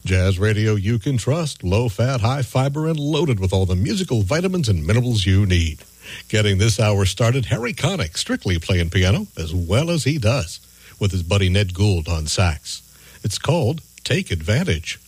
Jazz radio you can trust, low-fat, high-fiber, and loaded with all the musical vitamins and minerals you need. Getting this hour started, Harry Connick strictly playing piano as well as he does, with his buddy Ned Gould on sax. It's called Take Advantage.